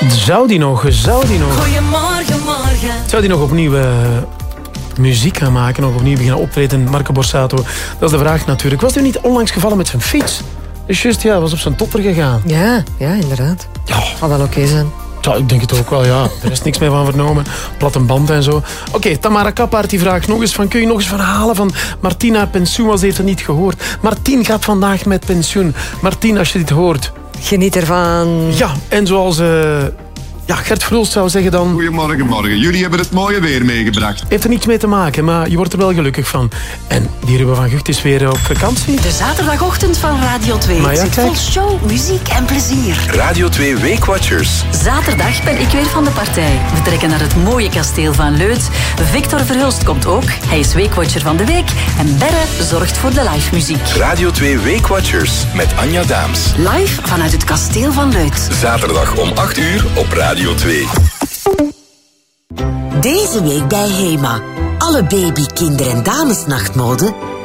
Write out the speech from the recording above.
Zou die nog? Goedemorgen, morgen. Zou die nog opnieuw muziek gaan maken? Nog opnieuw beginnen optreden? Marco Borsato, dat is de vraag natuurlijk. Was hij niet onlangs gevallen met zijn fiets? Dus juist, ja, was op zijn topper gegaan. Ja, inderdaad. Ja. Zal wel oké zijn. Ja, ik denk het ook wel, ja. Er is niks meer van vernomen. Platte band en zo. Oké, Tamara Kappaert die vraagt nog eens van... Kun je nog eens verhalen van Martien haar pensioen was? Ze heeft het niet gehoord. Martien gaat vandaag met pensioen. Martien, als je dit hoort... Geniet ervan. Ja, en zoals... Gert Verhulst zou zeggen dan... Goedemorgen, morgen. Jullie hebben het mooie weer meegebracht. Heeft er niks mee te maken, maar je wordt er wel gelukkig van. En die Ruben van Gucht is weer op vakantie. De zaterdagochtend van Radio 2 Maar ja, zit kijk. vol show, muziek en plezier. Radio 2 Weekwatchers. Zaterdag ben ik weer van de partij. We trekken naar het mooie kasteel van Leuth. Victor Verhulst komt ook. Hij is Weekwatcher van de week. En Berre zorgt voor de live muziek. Radio 2 Weekwatchers met Anja Daams. Live vanuit het kasteel van Leuth. Zaterdag om 8 uur op Radio 2. Deze week bij HEMA. Alle baby, kinder- en damesnachtmode